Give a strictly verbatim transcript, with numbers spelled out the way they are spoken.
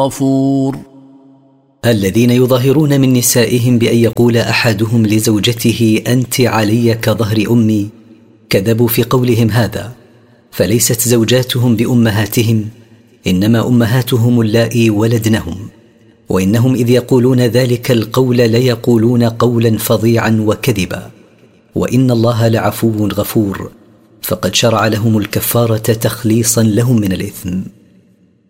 غفور. الذين يظاهرون من نسائهم بأن يقول أحدهم لزوجته أنت علي كظهر أمي كذبوا في قولهم هذا، فليست زوجاتهم بأمهاتهم، إنما أمهاتهم اللائي ولدنهم، وإنهم إذ يقولون ذلك القول ليقولون قولا فظيعا وكذبا، وإن الله لعفو غفور، فقد شرع لهم الكفارة تخليصا لهم من الإثم.